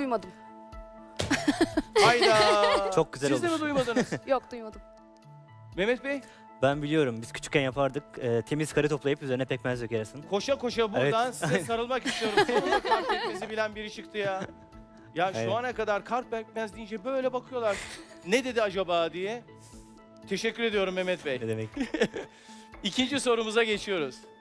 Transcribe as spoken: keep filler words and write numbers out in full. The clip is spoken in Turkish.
Duymadım. Hayda. Çok güzel Siz de mi olur. duymadınız? Yok duymadım. Mehmet Bey, Ben biliyorum. Biz küçükken yapardık. Ee, temiz karı toplayıp üzerine pekmez dökersin. koşa koşa buradan Evet. size sarılmak istiyorum. Sonunda kar pekmezi bilen biri çıktı ya. Ya şu Evet. ana kadar kar pekmez deyince böyle bakıyorlar. Ne dedi acaba diye. Teşekkür ediyorum Mehmet Bey. Ne demek? İkinci sorumuza geçiyoruz.